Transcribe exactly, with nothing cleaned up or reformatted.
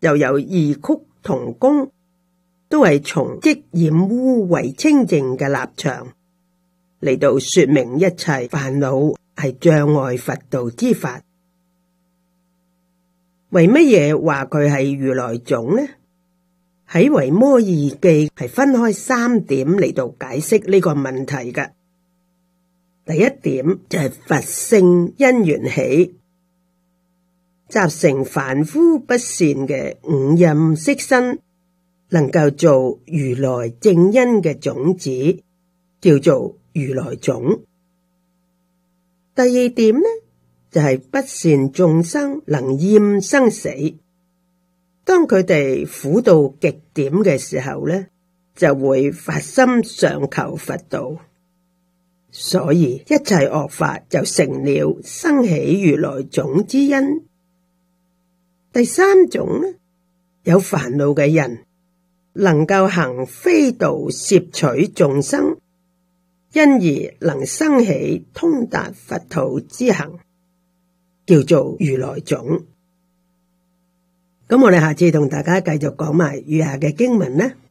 又有異曲同工，都係從即染污為清淨嘅立場嚟到說明一切煩惱係障礙佛道之法。為乜嘢話佢係如來種呢？喺維摩義記係分開三點嚟到解釋呢個問題嘅。第一點就係佛性因緣起，集成凡夫不善嘅五陰色身，能夠做如來正因嘅種子，叫做如來種。第二點呢，就係不善眾生能厭生死，當佢哋苦到極點嘅時候呢，就會發心上求佛道，所以一切惡法就成了生起如來種之因。第三種呢，有煩惱嘅人能夠行非道攝取眾生，因而能生起通達佛土之行，叫做如來種。咁我哋下次同大家繼續講埋餘下嘅經文啦。